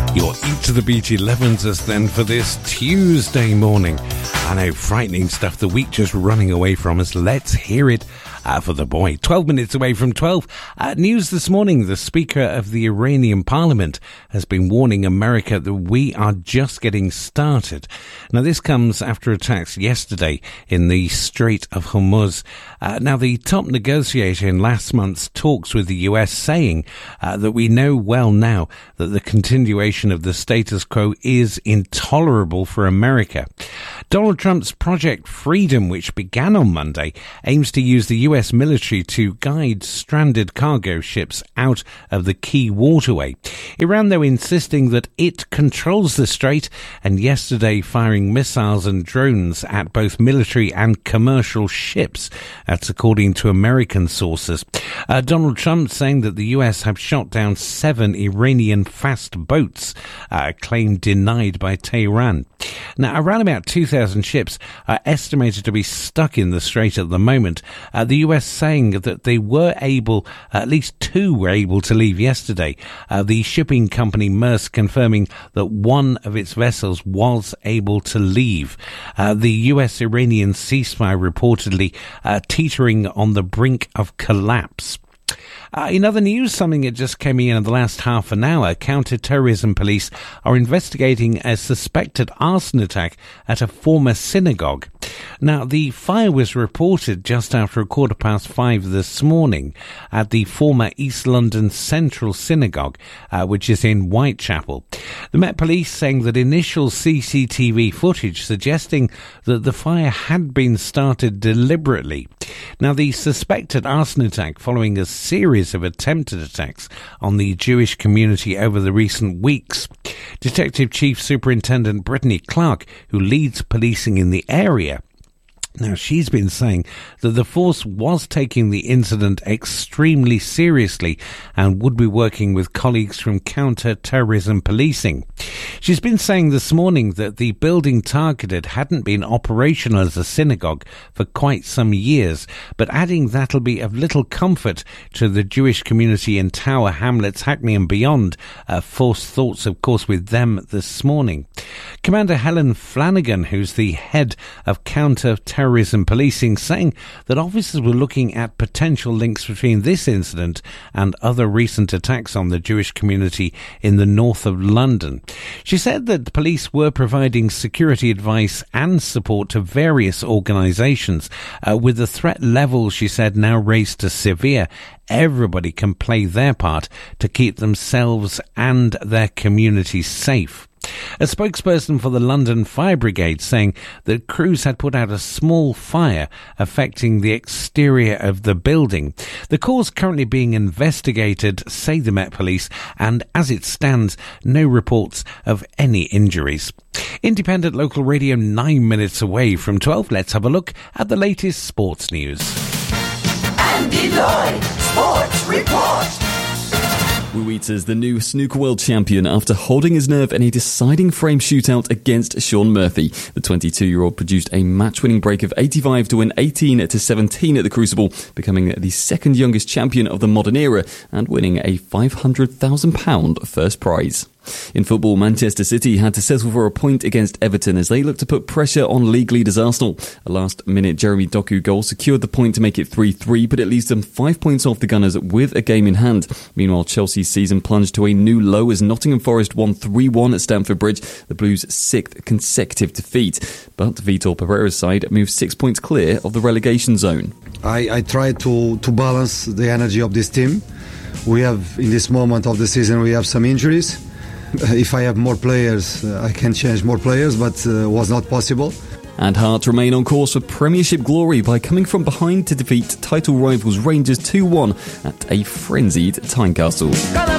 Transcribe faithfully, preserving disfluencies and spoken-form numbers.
Your E to the Beach elevens us then for this Tuesday morning. I know, frightening stuff. The week just running away from us. Let's hear it uh, for the boy. twelve minutes away from twelve. Uh, news this morning. The Speaker of the Iranian Parliament has been warning America that we are just getting started. Now, this comes after attacks yesterday in the Strait of Hormuz. Uh, now, the top negotiator in last month's talks with the U S saying uh, that we know well now that the continuation of the status quo is intolerable for America. Donald Trump's Project Freedom, which began on Monday, aims to use the U S military to guide stranded cargo ships out of the key waterway. Iran, though, insisting that it controls the strait, and yesterday firing missiles and drones at both military and commercial ships. That's according to American sources. Uh, Donald Trump saying that the U S have shot down seven Iranian fast boats, a claim denied by Tehran. Now, around about two thousand ships are estimated to be stuck in the strait at the moment. Uh, the U S saying that they were able, at least two were able to leave yesterday. Uh, the shipping company Maersk confirming that one of its vessels was able to leave. Uh, the U S-Iranian ceasefire reportedly uh, teetering on the brink of collapse. Uh, in other news, something that just came in in the last half an hour, counter-terrorism police are investigating a suspected arson attack at a former synagogue. Now, the fire was reported just after a quarter past five this morning at the former East London Central Synagogue, uh, which is in Whitechapel. The Met Police saying that initial C C T V footage suggesting that the fire had been started deliberately. Now, the suspected arson attack following a series of attempted attacks on the Jewish community over the recent weeks. Detective Chief Superintendent Brittany Clark, who leads policing in the area, now, she's been saying that the force was taking the incident extremely seriously and would be working with colleagues from counter-terrorism policing. She's been saying this morning that the building targeted hadn't been operational as a synagogue for quite some years, but adding that'll be of little comfort to the Jewish community in Tower Hamlets, Hackney and beyond. Uh, forced thoughts, of course, with them this morning. Commander Helen Flanagan, who's the head of counter-terrorism Terrorism policing, saying that officers were looking at potential links between this incident and other recent attacks on the Jewish community in the north of London. She said that the police were providing security advice and support to various organisations, uh, with the threat level, she said, now raised to severe. Everybody can play their part to keep themselves and their communities safe. A spokesperson for the London Fire Brigade saying that crews had put out a small fire affecting the exterior of the building. The cause currently being investigated, say the Met Police, and as it stands, no reports of any injuries. Independent local radio, nine minutes away from twelve. Let's have a look at the latest sports news. Andy Lloyd, Sports Report. Wu Eater's the new snooker world champion after holding his nerve in a deciding frame shootout against Shaun Murphy. The twenty-two-year-old produced a match-winning break of eighty-five to win eighteen to seventeen at the Crucible, becoming the second youngest champion of the modern era and winning a five hundred thousand pounds first prize. In football, Manchester City had to settle for a point against Everton as they looked to put pressure on league leaders Arsenal. A last-minute Jeremy Doku goal secured the point to make it three three, but it leaves them five points off the Gunners with a game in hand. Meanwhile, Chelsea's season plunged to a new low as Nottingham Forest won three one at Stamford Bridge, the Blues' sixth consecutive defeat. But Vitor Pereira's side moved six points clear of the relegation zone. I, I try to, to balance the energy of this team. We have, in this moment of the season, we have some injuries. If I have more players, uh, I can change more players, but uh, was not possible. And Hearts remain on course for Premiership glory by coming from behind to defeat title rivals Rangers two one at a frenzied Tynecastle.